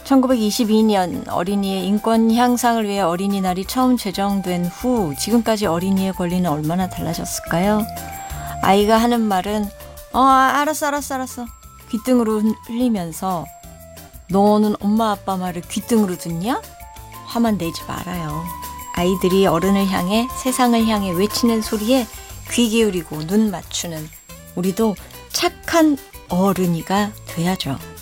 1922년 어린이의 인권 향상을 위해 어린이날이 처음 제정된 후 지금까지 어린이의 권리는 얼마나 달라졌을까요? 아이가 하는 말은 알았어 귀등으로 흘리면서 너는 엄마 아빠 말을 귀등으로 듣냐? 화만 내지 말아요. 아이들이 어른을 향해 세상을 향해 외치는 소리에 귀 기울이고 눈 맞추는 우리도 착한 어른이가 돼야죠.